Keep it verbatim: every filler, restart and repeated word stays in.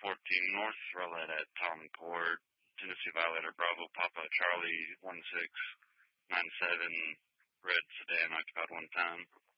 fourteen North, Rowlett at Tom Court, Tennessee Violator Bravo Papa Charlie one six nine seven, red sedan occupied one time.